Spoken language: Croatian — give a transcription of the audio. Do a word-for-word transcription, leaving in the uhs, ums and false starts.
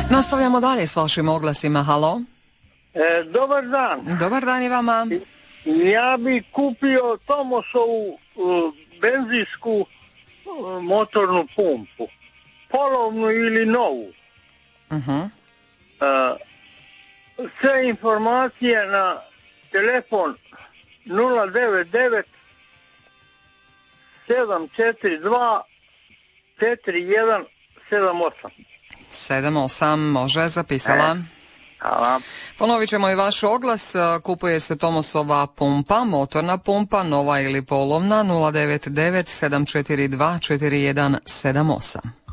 Nastavljamo dalje s vašim oglasima. Halo? E, dobar dan. Dobar dan i vama. Ja bi kupio Tomosovu uh, benzinsku uh, motornu pumpu. Polovnu ili novu. Uh-huh. Uh, sve informacije na telefon nula devet devet sedam četiri dva četiri jedan sedam osam. sedam osam, može, zapisala. E. Hvala. Ponovit ćemo i vaš oglas. Kupuje se Tomosova pumpa, motorna pumpa, nova ili polovna, nula devet devet sedam četiri dva četiri jedan sedam osam.